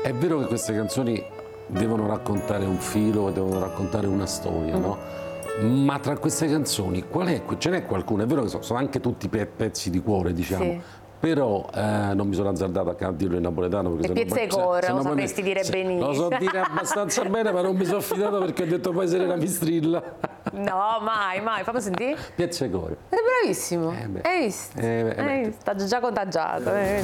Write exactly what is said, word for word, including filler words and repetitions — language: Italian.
È vero che queste canzoni devono raccontare un filo, devono raccontare una storia, mm. no? Ma tra queste canzoni, qual è? Ce n'è qualcuno? È vero che sono, sono anche tutti pe pezzi di cuore, diciamo. Sì. Però eh, non mi sono azzardato a dirlo in napoletano. Le pezze di cuore, lo sapresti dire se, benissimo. Lo so dire abbastanza bene, ma non mi sono fidato perché ho detto poi se era Mistrilla. No, mai, mai. Fammi sentire. Pezze di cuore. È bravissimo. Eh Hai visto? Eh, Hai visto? Sta già contagiato. Eh.